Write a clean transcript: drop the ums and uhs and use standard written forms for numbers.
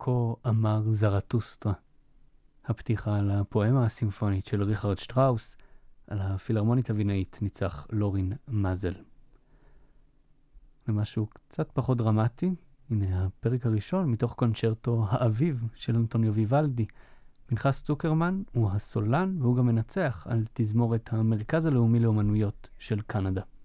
כה אמר זרטוסטרה. הפתיחה על הפואמה הסימפונית של ריכרד שטראוס, על הפילהרמונית הווינאית ניצח לורין מזל. ומשהו קצת פחות דרמטי, הנה הפרק הראשון מתוך קונצ'רטו האביב של אנטוניו ויוולדי. פנחס צוקרמן הוא הסולן והוא גם מנצח על תזמורת המרכז הלאומי לאומנויות של קנדה.